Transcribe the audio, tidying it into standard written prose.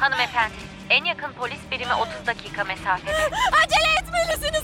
Hanımefendi, en yakın polis birimi 30 dakika mesafede. Acele etmelisiniz.